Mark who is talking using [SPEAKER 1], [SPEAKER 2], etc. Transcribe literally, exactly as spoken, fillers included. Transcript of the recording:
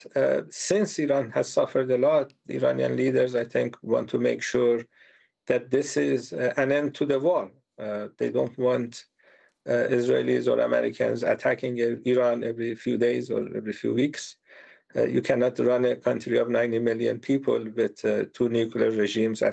[SPEAKER 1] uh, since Iran has suffered a lot, the Iranian leaders, I think, want to make sure that this is uh, an end to the war. Uh, they don't want uh, Israelis or Americans attacking Iran every few days or every few weeks. Uh, you cannot run a country of ninety million people with uh, two nuclear regimes